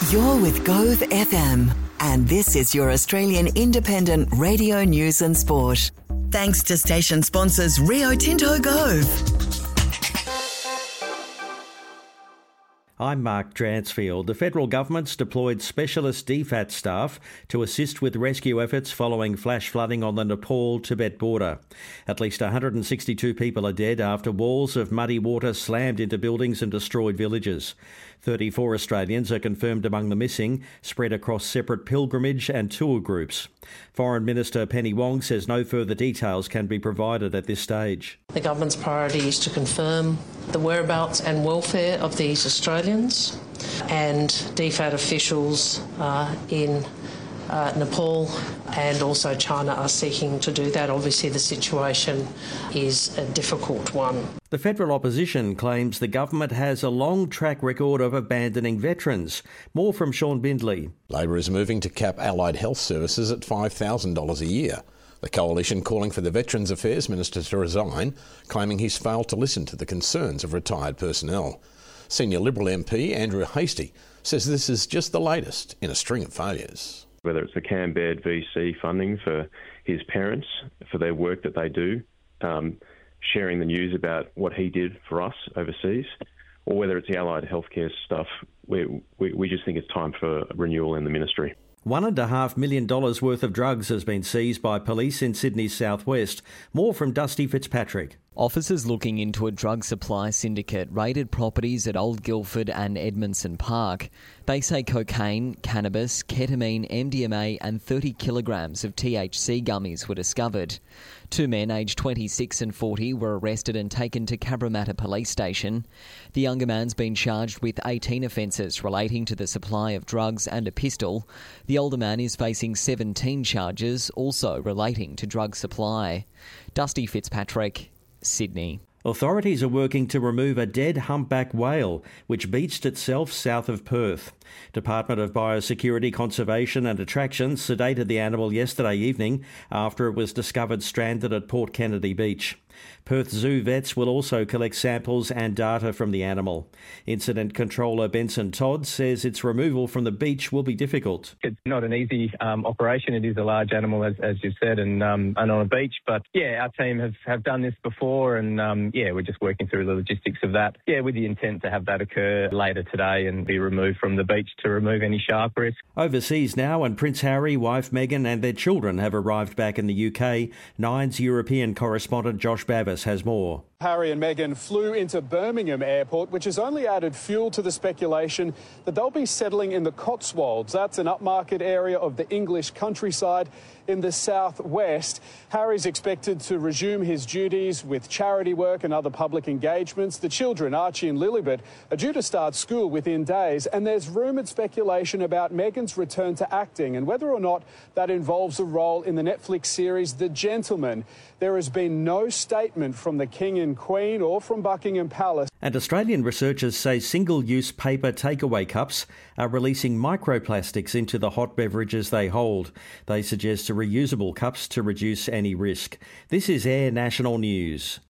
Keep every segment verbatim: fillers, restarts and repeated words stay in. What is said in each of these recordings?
You're with Gove F M, and this is your Australian independent radio news and sport. Thanks to station sponsors Rio Tinto Gove. I'm Mark Dransfield. The federal government's deployed specialist D FAT staff to assist with rescue efforts following flash flooding on the Nepal-Tibet border. At least one hundred sixty-two people are dead after walls of muddy water slammed into buildings and destroyed villages. thirty-four Australians are confirmed among the missing, spread across separate pilgrimage and tour groups. Foreign Minister Penny Wong says no further details can be provided at this stage. The government's priority is to confirm the whereabouts and welfare of these Australians, and D FAT officials uh, in uh, Nepal and also China are seeking to do that. Obviously, the situation is a difficult one. The federal opposition claims the government has a long track record of abandoning veterans. More from Sean Bindley. Labor is moving to cap allied health services at five thousand dollars a year. The coalition calling for the Veterans Affairs Minister to resign, claiming he's failed to listen to the concerns of retired personnel. Senior Liberal M P Andrew Hastie says this is just the latest in a string of failures. Whether it's the Cam Baird V C funding for his parents, for their work that they do, um, sharing the news about what he did for us overseas, or whether it's the allied healthcare stuff, we, we, we just think it's time for renewal in the ministry. One and a half million dollars worth of drugs has been seized by police in Sydney's southwest. More from Dusty Fitzpatrick. Officers looking into a drug supply syndicate raided properties at Old Guildford and Edmondson Park. They say cocaine, cannabis, ketamine, M D M A and thirty kilograms of T H C gummies were discovered. Two men aged twenty-six and forty were arrested and taken to Cabramatta Police Station. The younger man's been charged with eighteen offences relating to the supply of drugs and a pistol. The older man is facing seventeen charges, also relating to drug supply. Dusty Fitzpatrick, Sydney. Authorities are working to remove a dead humpback whale which beached itself south of Perth. Department of Biosecurity, Conservation and Attractions sedated the animal yesterday evening after it was discovered stranded at Port Kennedy Beach. Perth Zoo vets will also collect samples and data from the animal. Incident Controller Benson Todd says its removal from the beach will be difficult. It's not an easy um, operation. It is a large animal, as, as you said, and, um, and on a beach. But, yeah, our team have, have done this before, and, um, yeah, we're just working through the logistics of that. Yeah, with the intent to have that occur later today and be removed from the beach to remove any shark risk. Overseas now, and Prince Harry, wife Meghan and their children have arrived back in the U K. Nine's European correspondent Josh Bavis has more. Harry and Meghan flew into Birmingham Airport, which has only added fuel to the speculation that they'll be settling in the Cotswolds. That's an upmarket area of the English countryside in the southwest. Harry's expected to resume his duties with charity work and other public engagements. The children, Archie and Lilibet, are due to start school within days, and there's rumoured speculation about Meghan's return to acting and whether or not that involves a role in the Netflix series The Gentleman. There has been no statement from the King and Queen or from Buckingham Palace. And Australian researchers say single-use paper takeaway cups are releasing microplastics into the hot beverages they hold. They suggest reusable cups to reduce any risk. This is Air National News.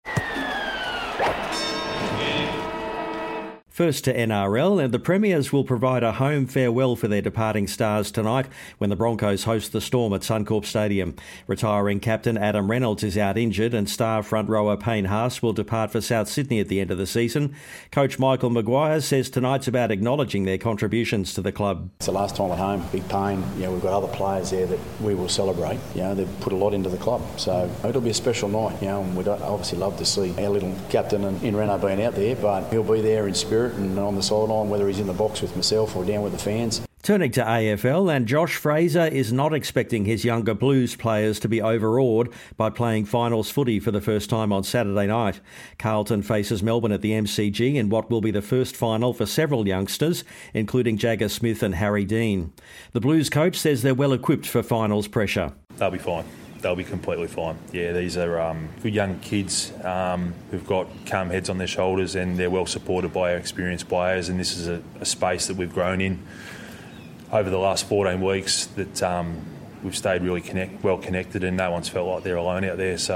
First to N R L, and the Premiers will provide a home farewell for their departing stars tonight when the Broncos host the Storm at Suncorp Stadium. Retiring captain Adam Reynolds is out injured, and star front rower Payne Haas will depart for South Sydney at the end of the season. Coach Michael Maguire says tonight's about acknowledging their contributions to the club. It's the last time at home, big pain. You know, we've got other players there that we will celebrate. You know, they've put a lot into the club, so it'll be a special night. You know, and we'd obviously love to see our little captain in Reno being out there, but he'll be there in spirit and on the sideline, whether he's in the box with myself or down with the fans. Turning to A F L, and Josh Fraser is not expecting his younger Blues players to be overawed by playing finals footy for the first time on Saturday night. Carlton faces Melbourne at the M C G in what will be the first final for several youngsters, including Jagger Smith and Harry Dean. The Blues coach says they're well equipped for finals pressure. They'll be fine. They'll be completely fine. Yeah, these are um, good young kids um, who've got calm heads on their shoulders, and they're well supported by our experienced players, and this is a, a space that we've grown in over the last fourteen weeks that um, we've stayed really connect, well connected, and no one's felt like they're alone out there. So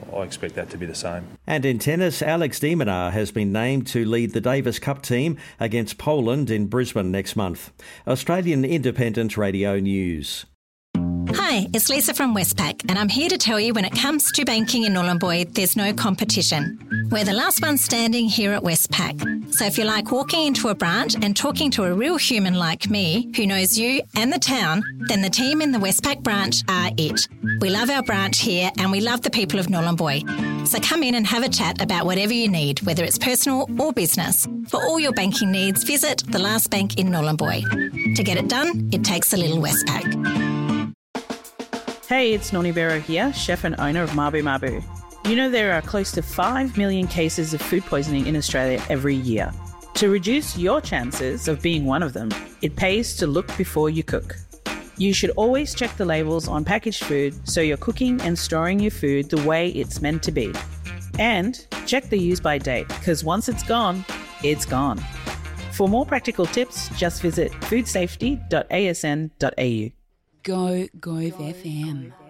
I expect that to be the same. And in tennis, Alex de Minaur has been named to lead the Davis Cup team against Poland in Brisbane next month. Australian Independent Radio News. Hi, it's Lisa from Westpac, and I'm here to tell you when it comes to banking in Nhulunbuy, there's no competition. We're the last one standing here at Westpac. So if you like walking into a branch and talking to a real human like me, who knows you and the town, then the team in the Westpac branch are it. We love our branch here and we love the people of Nhulunbuy. So come in and have a chat about whatever you need, whether it's personal or business. For all your banking needs, visit the last bank in Nhulunbuy. To get it done, it takes a little Westpac. Hey, it's Noni Bero here, chef and owner of Mabu Mabu. You know there are close to five million cases of food poisoning in Australia every year. To reduce your chances of being one of them, it pays to look before you cook. You should always check the labels on packaged food so you're cooking and storing your food the way it's meant to be. And check the use-by date, because once it's gone, it's gone. For more practical tips, just visit food safety dot a s n dot a u. Go Gove F M.